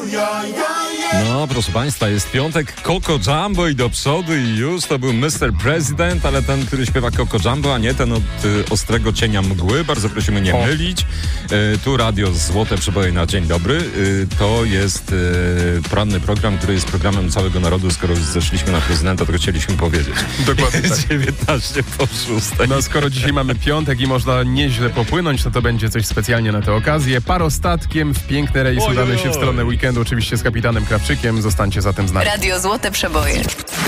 No, proszę Państwa, jest piątek, Coco Jumbo i do przodu i już to był Mr. President, ale ten, który śpiewa Coco Jumbo, a nie ten od Ostrego Cienia Mgły. Bardzo prosimy nie mylić. Tu radio Złote Przeboje na dzień dobry. To jest poranny program, który jest programem całego narodu. Skoro już zeszliśmy na prezydenta, to chcieliśmy powiedzieć. Dokładnie tak. 19 po 6. No skoro dzisiaj mamy piątek i można nieźle popłynąć, no to będzie coś specjalnie na tę okazję. Parostatkiem w piękny rejs udamy się w stronę weekendu, oczywiście z kapitanem Krawczykiem. Zostańcie zatem z nami. Radio Złote Przeboje.